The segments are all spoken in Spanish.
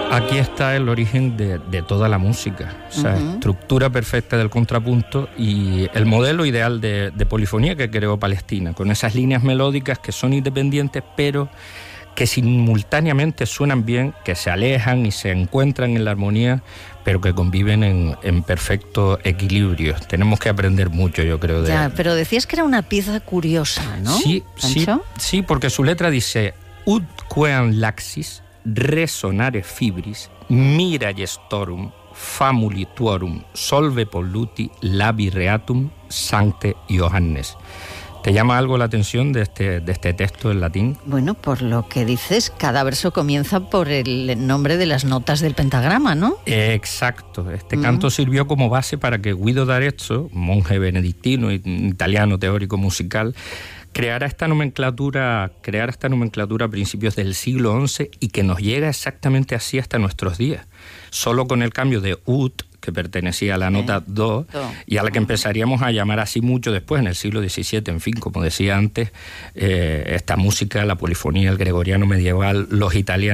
Aquí está el origen de toda la música, o sea, estructura perfecta del contrapunto y el modelo ideal de polifonía que creó Palestina, con esas líneas melódicas que son independientes, pero que simultáneamente suenan bien, que se alejan y se encuentran en la armonía, pero que conviven en perfecto equilibrio. Tenemos que aprender mucho, yo creo. Ya, pero decías que era una pieza curiosa, ¿no? Sí, porque su letra dice ut queam laxis resonare fibris mira gestorum famuli tuorum solve polluti labi reatum sancte Johannes. ¿Te llama algo la atención de este texto en latín? Bueno, por lo que dices, cada verso comienza por el nombre de las notas del pentagrama, ¿no? Exacto. Este canto sirvió como base para que Guido d'Arezzo, monje benedictino, italiano teórico musical, creara esta nomenclatura a principios del siglo XI y que nos llega exactamente así hasta nuestros días. Solo con el cambio de ut, que pertenecía a la nota do, y a la que empezaríamos a llamar así mucho después, en el siglo XVII. En fin, como decía antes, esta música, la polifonía, el gregoriano medieval, los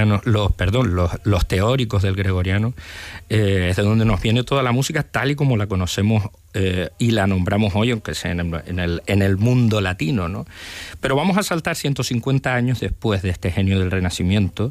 teóricos del gregoriano, es de donde nos viene toda la música tal y como la conocemos y la nombramos hoy, aunque sea en el mundo latino, ¿no? Pero vamos a saltar 150 años después de este genio del Renacimiento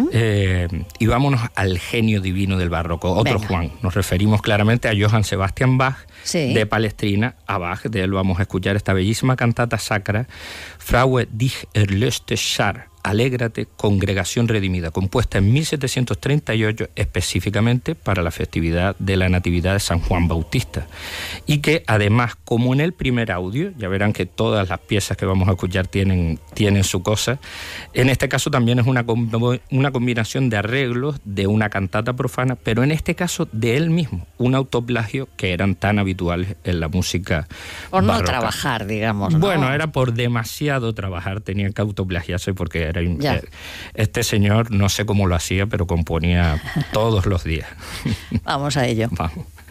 y vámonos al genio divino del barroco, otro Juan. Nos referimos claramente a Johann Sebastian Bach, de Palestrina a Bach. De él vamos a escuchar esta bellísima cantata sacra, Fraue dich erlöste Schar, Alégrate, Congregación Redimida, compuesta en 1738 específicamente para la festividad de la Natividad de San Juan Bautista, y que además, como en el primer audio, ya verán que todas las piezas que vamos a escuchar tienen su cosa, en este caso también es una combinación de arreglos de una cantata profana, pero en este caso de él mismo, un autoplagio que eran tan habituales en la música por no barroca. Trabajar, digamos, ¿no? Bueno, era por demasiado trabajar, tenía que autoplagiarse porque este señor, no sé cómo lo hacía, pero componía todos los días. Vamos a ello. Vamos.